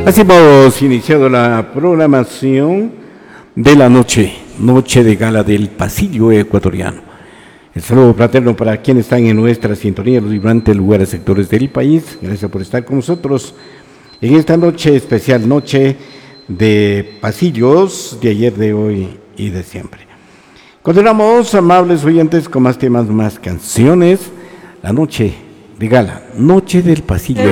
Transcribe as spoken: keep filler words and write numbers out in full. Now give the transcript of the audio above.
Así hemos iniciado la programación de la noche, noche de gala del pasillo ecuatoriano. El saludo fraterno para quienes están en nuestra sintonía, los vibrantes lugares, sectores del país. Gracias por estar con nosotros en esta noche especial, noche de pasillos de ayer, de hoy y de siempre. Continuamos, amables oyentes, con más temas, más canciones. La noche de gala, noche del pasillo